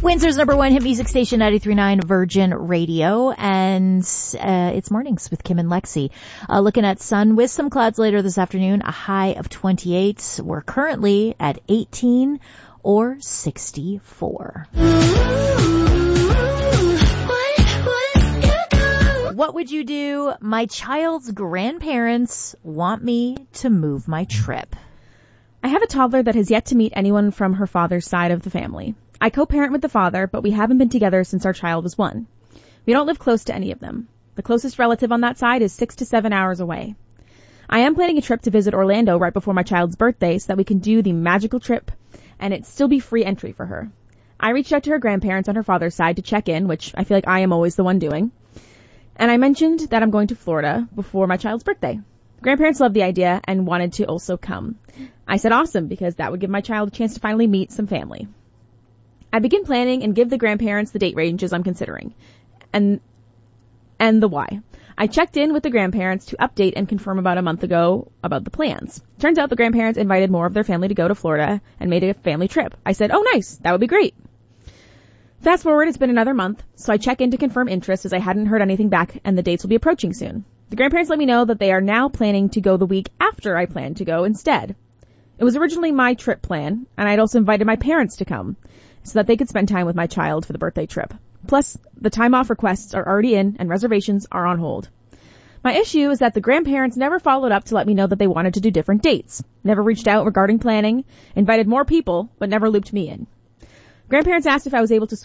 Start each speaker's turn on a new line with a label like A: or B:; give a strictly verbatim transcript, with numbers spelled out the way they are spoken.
A: Windsor's number one hit music station, ninety-three point nine Virgin Radio, and uh, it's Mornings with Kim and Lexi. Uh, looking at sun with some clouds later this afternoon, a high of twenty-eight. We're currently at eighteen or sixty-four. What would you do? My child's grandparents want me to move my trip.
B: I have a toddler that has yet to meet anyone from her father's side of the family. I co-parent with the father, but we haven't been together since our child was one. We don't live close to any of them. The closest relative on that side is six to seven hours away. I am planning a trip to visit Orlando right before my child's birthday so that we can do the magical trip and it still be free entry for her. I reached out to her grandparents on her father's side to check in, which I feel like I am always the one doing. And I mentioned that I'm going to Florida before my child's birthday. Grandparents loved the idea and wanted to also come. I said awesome, because that would give my child a chance to finally meet some family. I begin planning and give the grandparents the date ranges I'm considering and and the why. I checked in with the grandparents to update and confirm about a month ago about the plans. Turns out the grandparents invited more of their family to go to Florida and made a family trip. I said, oh nice, that would be great. Fast forward, it's been another month, so I check in to confirm interest as I hadn't heard anything back and the dates will be approaching soon. The grandparents let me know that they are now planning to go the week after I planned to go instead. It was originally my trip plan, and I'd also invited my parents to come so that they could spend time with my child for the birthday trip. Plus, the time off requests are already in and reservations are on hold. My issue is that the grandparents never followed up to let me know that they wanted to do different dates, never reached out regarding planning, invited more people, but never looped me in. Grandparents asked if I was able to